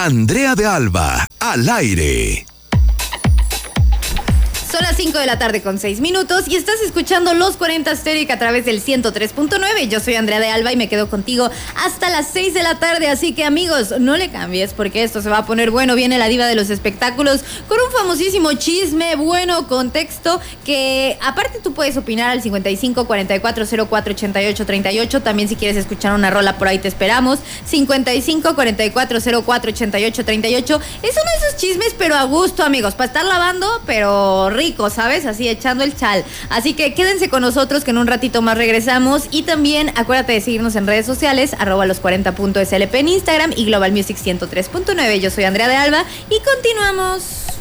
Andrea de Alba, al aire. Son las 5 de la tarde con 6 minutos y estás escuchando Los 40 Asterix a través del 103.9. Yo soy Andrea de Alba y me quedo contigo hasta las 6 de la tarde. Así que, amigos, no le cambies porque esto se va a poner bueno. Viene la diva de los espectáculos con un famosísimo chisme, bueno, contexto, que aparte tú puedes opinar al 55 44 04 88 38. También si quieres escuchar una rola por ahí te esperamos. 55 44 04 88 38. Es uno de esos chismes, pero a gusto, amigos, para estar lavando, pero rico, ¿sabes? Así echando el chal. Así que quédense con nosotros que en un ratito más regresamos. Y también acuérdate de seguirnos en redes sociales, @los40.slp en Instagram y Global Music 103.9. Yo soy Andrea de Alba y continuamos.